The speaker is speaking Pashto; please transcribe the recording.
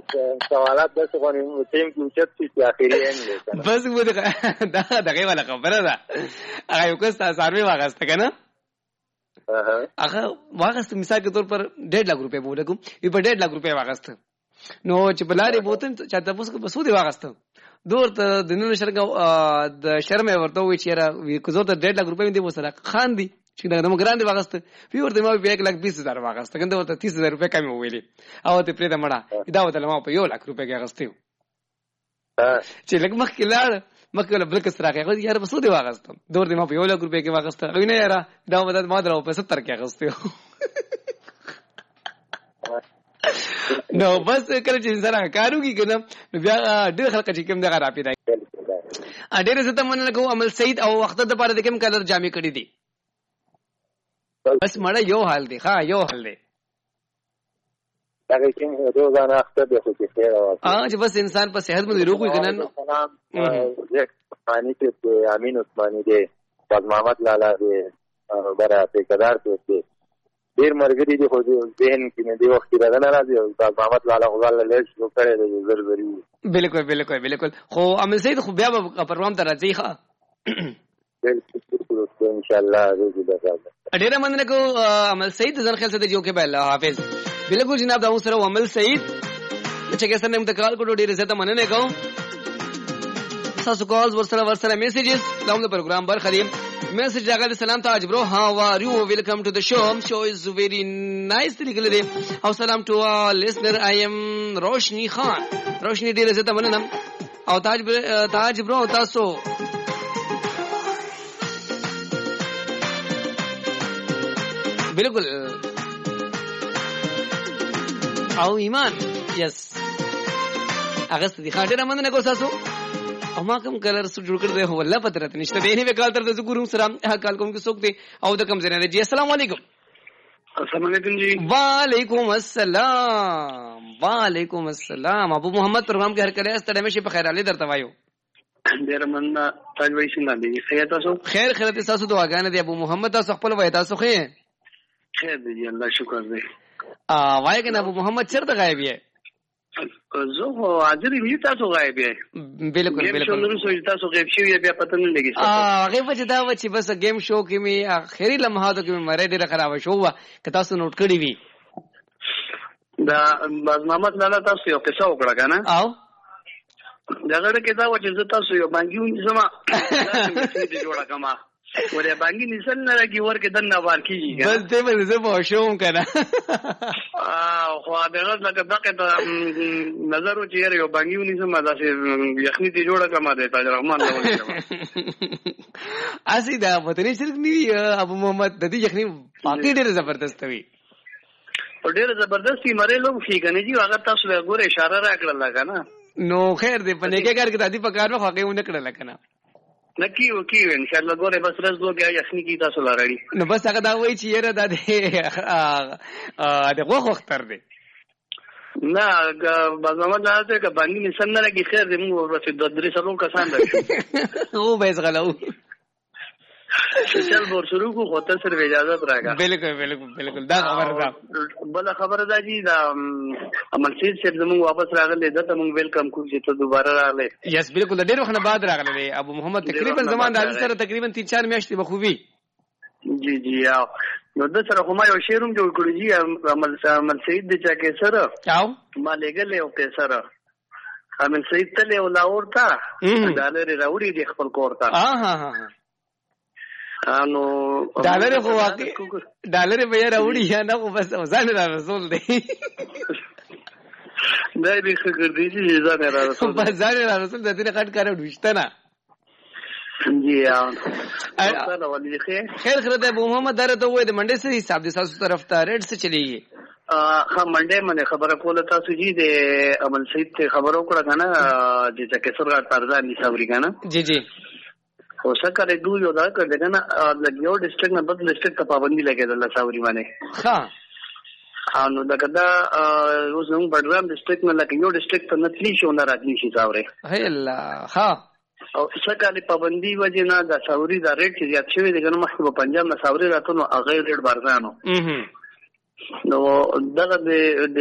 سوالات داسې غواړي ټیم کې اوچت شي چې اخري اند دی که نه. بس دا دغې والا خبره ده. هغه یو کس تا څاروي واخیسته که نه، هغه واخیسته مثال کے طور پر 1.5 लाख روپۍ به ولګو، وي په 1.5 लाख روپۍ واخیسته. نو چې په لارې به وتم چا تپوس کړه په څو دې واخیسته؟ دور ته د نن د شرم یې ورته ووایي چې یاره که زه ورته 1.5 लाख روپۍ مې دې ورسره خاندي چې دغه ګران دې واخیسته. وي ورته ما 1,20,000 واخیسته، کنده ورته 30,000 روپۍ کمې وویلې او ته پرېږده مړه دا ورته ما په 1 लाख روپۍ کې اخیستې وو. چې لږ مخکې لاړ مخکې ولا بل کس راغی هغه یاره په څو دې واخیستم؟ دا ورته ما په 1 लाख روپۍ کې واخیسته. وایي نه یاره دا ما در په 70 کې اخیستې وو. نو بس کله چې انسان هغه کار وکړي که نه نو بیا ډېر خلک چې کوم دغه راپیدا ډېره زه ته مننه کوم عمل سعید او اختر دپاره د کوم کلر جامې کړي دي؟ بس مړه یو حال دی، ښه یو حال دی هغې کوم روزانه اختر دی خو چې خیر چې بس انسان په صحت باندې روغ وي که نه. عثماني صاحب دی، امین عثماني دی، باز محمد لالا دی، بره ټیکهدار صاحب دی، ډېر ملګري دي خو ذهن کې مې دې وخت کې دغه نه راځي. باز محمد لالا خو ځان له لیډ شروع کړی دی زر زري. بلکل بلکل بلکل. خو عمل سعید خو بیا به پروګرام ته راځي ښه؟ بلکل انشاءالله روزي به راځي. ډېره مننه کوو عمل سعید، ځان خیال ساتئ جو کې به الله حافظ. بلکل جناب دا سره عمل سعید چې کیسه نه انتقال کړو، ډېر زیاته مننه کوم. تاسو کالز ورسره میسیجز دا هم د پروګرام برخه دي. میسیج راغلی سلام تاج برو، how are you, welcome to the show is very nice لیکل دي. او سلام to all listener, I am روشنی خان. روشنی ډېر زیاته مننه. او تاج برو تاسو بلکل او ایمان یس اغست دي خاطر مننه کو تاسو. او ما کوم کلر سو جوړ کړی دی والله پته راته نشته دی. نه وکال تر د ګورم سره کال کوم کې څوک دی او د کم زنه جی. السلام علیکم. السلام علیکم جی. وعلیکم السلام. وعلیکم السلام. ابو محمد پروګرام کې هر کله ستړی مشي په خیر علي درته وایو. ډیر مننه تاج وای څنګه دی؟ خیر تاسو؟ خیر تاسو دعاګانې دی ابو محمد. تاسو خپل وای تاسو خیر دی الله شکر دی. وای کنه ابو محمد چیرته غایب یې؟ زه خو حاضر یم، تاسو غایب یې. بلکل نو سوچ تاسو غیب شوی بیا پته نه لګی. هغه وجه دا و چې بس گیم شو کې می اخري لمحاتو کې مې ډېره خراب شو و که تاسو نوٹ کړی وي. دا باز محمد لالا تاسو یو قصه وکړه کنه او دغه کې دا و چې زه تاسو یو باندې ونیسم دې جوړه کما ورې باندې نسل نه راګي ورکه دنه بار کیږي بس دې به زه به شوم کنه. خو دغه لکه دغه نظر و چې یو باندې ونیسم داسې یخني دې جوړه کما دې تاج رحمان له ولې اسی دا وطني شرک نیوی ابو محمد د دې یخني واقعي ډېر زبردست وي او ډېر زبردستي مړې لوم شي کنه جی. هغه تاسو له ګوره اشاره راکړل کنه. نو خیر دې په نیکه کار کې دادی په کار وخت هغه ونه کړل کنه. نکی ان شاء الله ګوره بس رس دوه بیا یخني کی تاسو لارړي. نو بس هغه دا وایي چې یره د غوښ وختر دی نه باز محمد لاله ته که باندې نسن نه لګي خیر دې موږ ورته د درې سلو کسان راځو او به زغلو چل ور شروع کو خو ته سره اجازه راکا. بالکل دا خبره ده. بل خبره ده جی دا عمل سید صاحب زموږ واپس راغلی دته موږ ویلکم کوو چې ته دوباره راغلی. یس بالکل ډېر وخت نه بعد راغلی ابو محمد. تقریبا زمان د سره تقریبا 3-4 میاشتې بخوبي. جی نو د سره خو ما یو شعرم جوړ کړی جی عمل سید د چا کې سره او ما لګل یو کې سره عمل سید ته له لاور تا ډالر راوړي د خپل کور ته. نو ډالر خو واقعي ډالر به راوړي یا نه خو بس ځان را رسول دی دا به خبر دی چې ځان را رسول بس ځان را رسول د دې کټ کارو ډوشته نه. جی خیر ده ابو محمد درته وای د منډه سره حساب دي تاسو طرف ته ریټ څه چلیږي؟ منډه باندې خبره کوله تاسو جی د عمل سید ته خبرو کړه کنه چې څنګه سرغړ پرځان نشاوري کنه. جی خو څنګه دې یو دا کړل کنه یو ډیسټریکټ نه بل ډیسټریکټ ته پابندي لګیدل ساوري باندې. ها نو دا اوس نو بډرام ډیسټریکټ نه لکه یو ډیسټریکټ ته نتلی شو نه راتلی شي ساوري. هی الله. ها او څنګه پابندي وجه نه دا ساوري دا ریټ چې زیات شوی دی کنه مخکې په پنجاب نه ساوري راتلو هغه ریټ بارځانو. نو دغه د